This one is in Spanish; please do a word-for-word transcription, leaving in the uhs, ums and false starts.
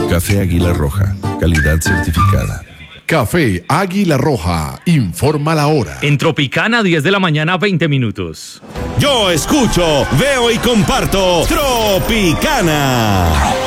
Café Águila Roja, calidad certificada. Café Águila Roja, informa la hora. En Tropicana, diez de la mañana, veinte minutos. Yo escucho, veo y comparto Tropicana.